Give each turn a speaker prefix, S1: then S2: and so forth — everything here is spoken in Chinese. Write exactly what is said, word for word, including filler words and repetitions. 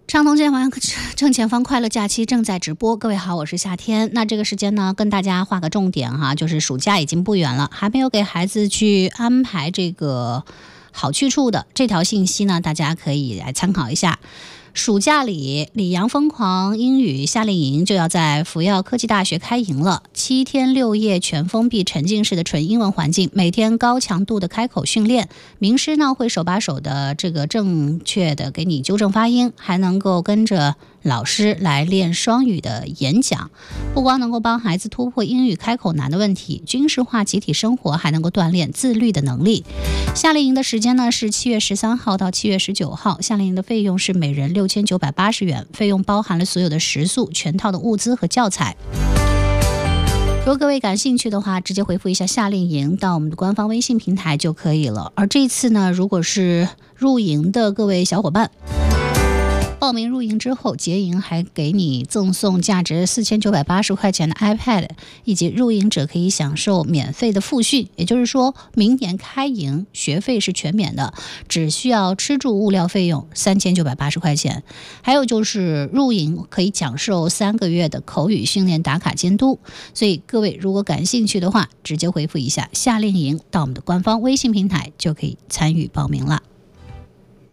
S1: 畅通正方正前方快乐假期正在直播，各位好，我是夏天。那这个时间呢，跟大家画个重点哈，就是暑假已经不远了，还没有给孩子去安排这个好去处的这条信息呢，大家可以来参考一下。暑假里，里阳疯狂英语夏令营就要在福耀科技大学开营了。七天六夜全封闭沉浸式的纯英文环境，每天高强度的开口训练，名师呢会手把手的这个正确的给你纠正发音，还能够跟着老师来练双语的演讲。不光能够帮孩子突破英语开口难的问题，军事化集体生活还能够锻炼自律的能力。夏令营的时间呢是七月十三号到七月十九号，夏令营的费用是每人六千九百八十元，费用包含了所有的食宿、全套的物资和教材。如果各位感兴趣的话，直接回复一下夏令营到我们的官方微信平台就可以了。而这次呢，如果是入营的各位小伙伴，报名入营之后，结营还给你赠送价值四千九百八十块钱的 iPad， 以及入营者可以享受免费的复训。也就是说，明年开营学费是全免的，只需要吃住物料费用三千九百八十块钱。还有就是入营可以享受三个月的口语训练打卡监督。所以各位如果感兴趣的话，直接回复一下夏令营到我们的官方微信平台就可以参与报名了。